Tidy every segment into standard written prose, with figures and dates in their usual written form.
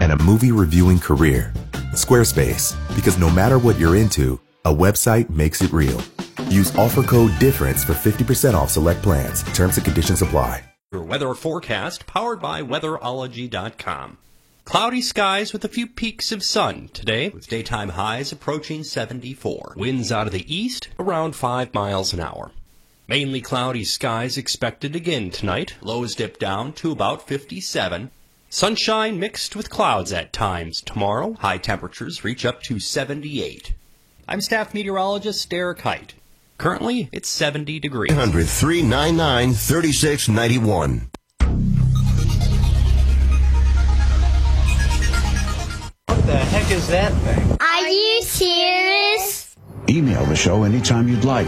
and a movie reviewing career. Squarespace, because no matter what you're into, a website makes it real. Use offer code DIFFERENCE for 50% off select plans. Terms and conditions apply. Your weather forecast powered by weatherology.com. Cloudy skies with a few peaks of sun today, with daytime highs approaching 74. Winds out of the east around 5 miles an hour. Mainly cloudy skies expected again tonight. Lows dip down to about 57. Sunshine mixed with clouds at times tomorrow. High temperatures reach up to 78. I'm staff meteorologist Derek Height. Currently, it's 70 degrees. 800-399-3691. What the heck is that thing? Are you serious? Email the show anytime you'd like.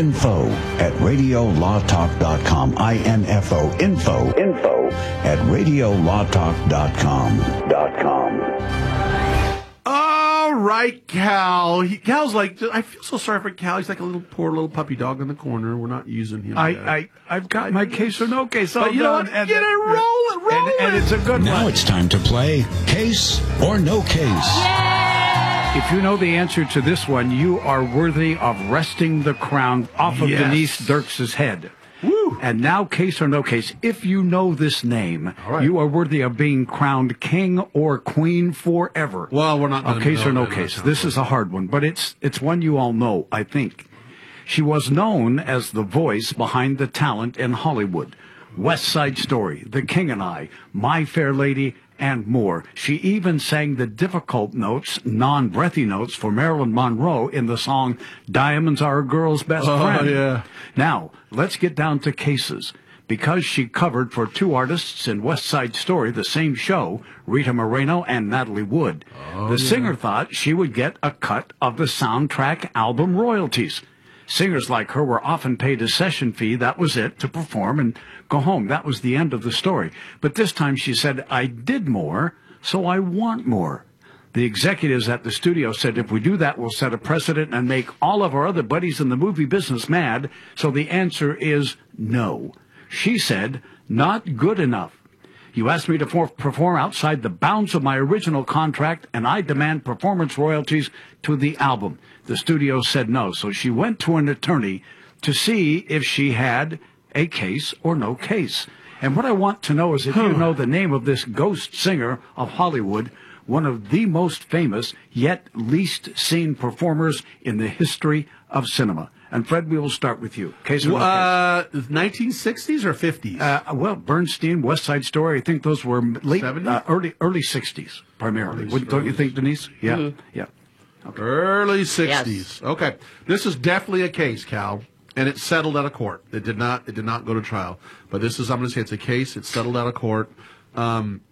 info@radiolawtalk.com. info@radiolawtalk.com. All right, Cal. Cal's like, I feel so sorry for Cal. He's like a poor little puppy dog in the corner. We're not using him. I've got my case or no case. But you know what? Get it, roll it. And it's a good one. Now it's time to play Case or No Case. If you know the answer to this one, you are worthy of wresting the crown off of Denise Dirks' head. Woo. And now, case or no case, if you know this name, you are worthy of being crowned king or queen forever. Well, we're not going to case or no case. This is a hard one, but it's one you all know, I think. She was known as the voice behind the talent in Hollywood. West Side Story, The King and I, My Fair Lady, and more. She even sang the difficult notes, non-breathy notes, for Marilyn Monroe in the song Diamonds Are a Girl's Best Friend. Yeah. Now, let's get down to cases. Because she covered for two artists in West Side Story, the same show, Rita Moreno and Natalie Wood, the singer thought she would get a cut of the soundtrack album royalties. Singers like her were often paid a session fee. That was it, to perform and go home. That was the end of the story. But this time she said, I did more, so I want more. The executives at the studio said, if we do that, we'll set a precedent and make all of our other buddies in the movie business mad. So the answer is no. She said, not good enough. You asked me to perform outside the bounds of my original contract, and I demand performance royalties to the album. The studio said no, so she went to an attorney to see if she had a case or no case. And what I want to know is if you know the name of this ghost singer of Hollywood, one of the most famous yet least seen performers in the history of cinema. And Fred, we will start with you. Case or no case? 1960s or 50s? Well, Bernstein, West Side Story, I think those were late, 70s? early 60s, primarily. Don't you think, Denise? Yeah, yeah. Okay. Early 60s. Yes. Okay. This is definitely a case, Cal, and it's settled out of court. It did not go to trial. But this is, I'm going to say it's a case. It's settled out of court. I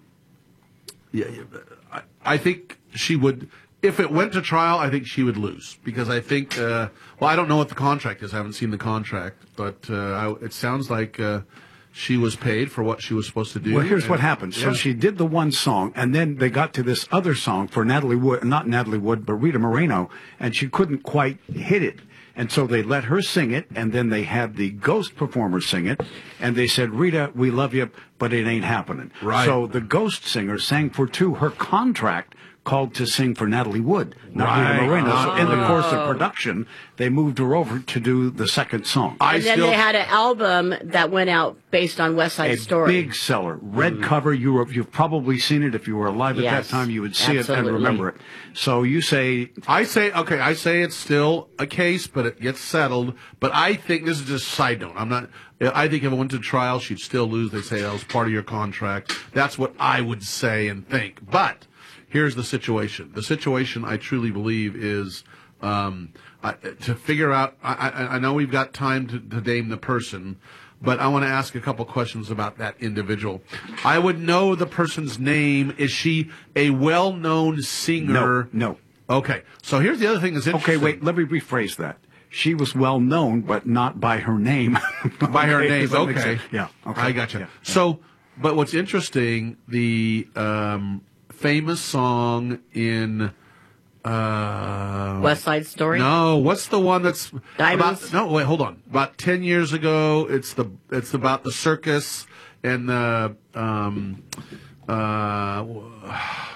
think she would, if it went to trial, I think she would lose. Because I think, well, I don't know what the contract is. I haven't seen the contract. But it sounds like she was paid for what she was supposed to do. Well, here's what happened. So she did the one song, and then they got to this other song for Natalie Wood, not Natalie Wood, but Rita Moreno, and she couldn't quite hit it. And so they let her sing it, and then they had the ghost performer sing it, and they said, Rita, we love you, but it ain't happening. Right. So the ghost singer sang for two. Her contract called to sing for Natalie Wood, not Rita Moreno. So in the course of production, they moved her over to do the second song. And then they had an album that went out based on West Side Story. A big seller. Red cover. You've probably seen it. If you were alive at that time, you would see it and remember it. So you say... I say it's still a case, but it gets settled. But I think, this is just a side note, I think if it went to trial, she'd still lose. They say that was part of your contract. That's what I would say and think. But here's the situation. The situation, I truly believe, is to figure out, I know we've got time to name the person, but I want to ask a couple questions about that individual. I would know the person's name. Is she a well-known singer? No. Okay. So here's the other thing that's interesting. Okay, wait, let me rephrase that. She was well-known, but not by her name. By her name, okay. Yeah, okay. I gotcha. Yeah. So, but what's interesting, the famous song in West Side Story? No, what's the one that's Diamonds? wait, hold on. About 10 years ago, it's about the circus and the